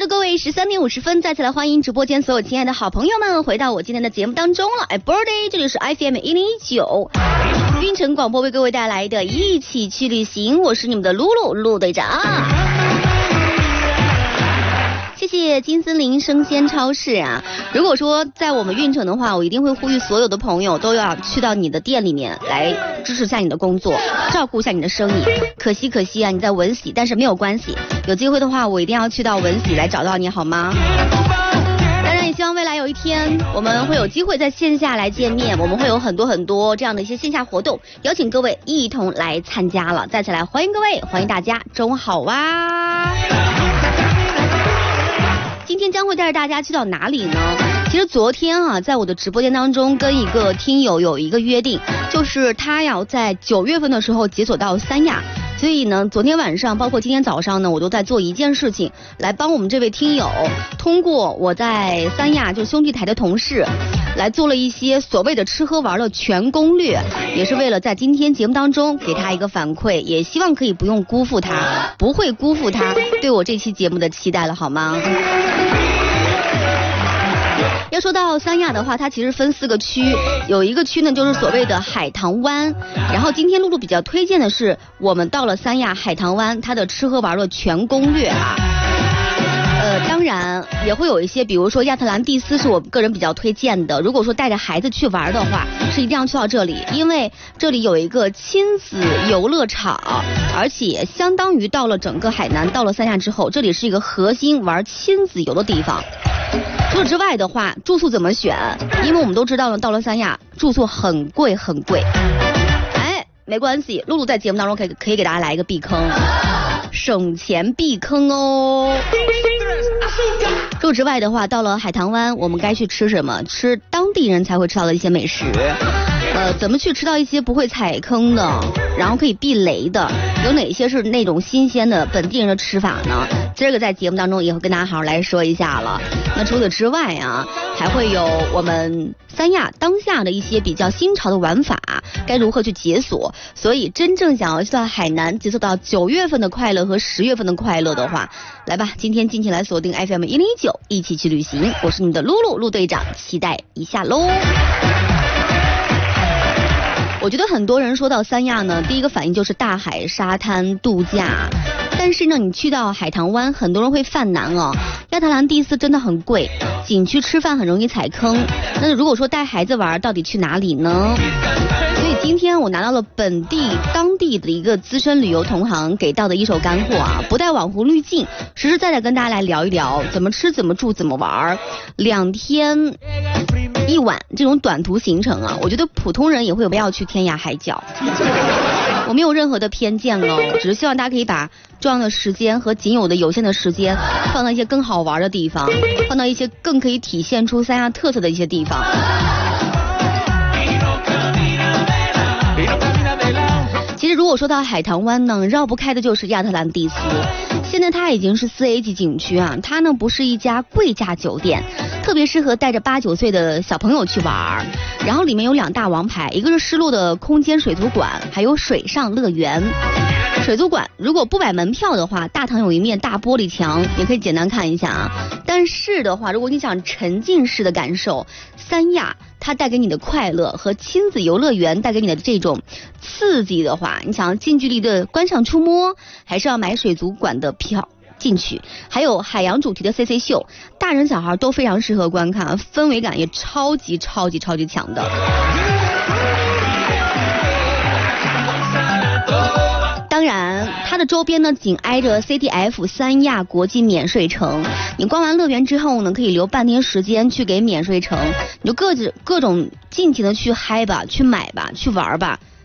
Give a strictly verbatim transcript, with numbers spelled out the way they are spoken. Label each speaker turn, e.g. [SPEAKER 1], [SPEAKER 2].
[SPEAKER 1] 各位十三点五十分，再次来欢迎直播间所有亲爱的好朋友们回到我今天的节目当中了。哎 ，birthday， 这里是 F M 一零一九，运城广播为各位带来的一起去旅行，我是你们的露露陆队长。谢谢金森林生鲜超市啊！如果说在我们运城的话，我一定会呼吁所有的朋友都要去到你的店里面来支持一下你的工作，照顾一下你的生意。可惜可惜啊，你在文喜，但是没有关系，有机会的话我一定要去到文喜来找到你，好吗？当然也希望未来有一天我们会有机会在线下来见面，我们会有很多很多这样的一些线下活动，邀请各位一同来参加了。再次来欢迎各位，欢迎大家，中午好啊！今天将会带着大家去到哪里呢？其实昨天啊，在我的直播间当中跟一个听友有一个约定，就是他要在九月份的时候解锁到三亚。所以呢，昨天晚上包括今天早上呢，我都在做一件事情，来帮我们这位听友通过我在三亚就兄弟台的同事来做了一些所谓的吃喝玩乐全攻略，也是为了在今天节目当中给他一个反馈，也希望可以不用辜负他，不会辜负他对我这期节目的期待了，好吗？要说到三亚的话，它其实分四个区，有一个区呢就是所谓的海棠湾，然后今天露露比较推荐的是我们到了三亚海棠湾它的吃喝玩乐全攻略啊。呃，当然也会有一些，比如说亚特兰蒂斯是我个人比较推荐的，如果说带着孩子去玩的话，是一定要去到这里，因为这里有一个亲子游乐场，而且相当于到了整个海南，到了三亚之后，这里是一个核心玩亲子游的地方。除此之外的话，住宿怎么选？因为我们都知道呢，到了三亚住宿很贵很贵。哎，没关系，露露在节目当中可以可以给大家来一个避坑，省钱避坑哦。除此之外的话，到了海棠湾，我们该去吃什么？吃当地人才会吃到的一些美食。呃，怎么去吃到一些不会踩坑的，然后可以避雷的？有哪些是那种新鲜的本地人的吃法呢？今儿个在节目当中也会跟大家好好来说一下了。那除此之外啊，还会有我们三亚当下的一些比较新潮的玩法，该如何去解锁？所以真正想要去到海南解锁到九月份的快乐和十月份的快乐的话，来吧，今天尽情来锁定 F M 一零一九，一起去旅行。我是你的露露陆队长，期待一下喽。我觉得很多人说到三亚呢，第一个反应就是大海、沙滩、度假。但是呢，你去到海棠湾，很多人会犯难哦。亚特兰蒂斯真的很贵，景区吃饭很容易踩坑。那如果说带孩子玩，到底去哪里呢？所以今天我拿到了本地当地的一个资深旅游同行给到的一手干货啊，不带网红滤镜，实实在在跟大家来聊一聊怎么吃、怎么住、怎么玩。两天一晚这种短途行程啊，我觉得普通人也会不要去天涯海角。我没有任何的偏见哦，只是希望大家可以把重要的时间和仅有的有限的时间放到一些更好玩的地方，放到一些更可以体现出三亚特色的一些地方。其实如果说到海棠湾呢，绕不开的就是亚特兰蒂斯。现在它已经是四 A 级景区啊，它呢不是一家贵价酒店，特别适合带着八九岁的小朋友去玩。然后里面有两大王牌，一个是失落的空间水族馆，还有水上乐园。水族馆如果不买门票的话，大堂有一面大玻璃墙，也可以简单看一下啊。但是的话，如果你想沉浸式的感受三亚它带给你的快乐和亲子游乐园带给你的这种刺激的话，你想要近距离的观赏触摸，还是要买水族馆的票进去。还有海洋主题的 C C 秀，大人小孩都非常适合观看，氛围感也超级超级超级强的。当然它的周边呢紧挨着 C T F 三亚国际免税城，你逛完乐园之后呢，可以留半天时间去给免税城，你就各自各种尽情的去嗨吧，去买吧，去玩吧。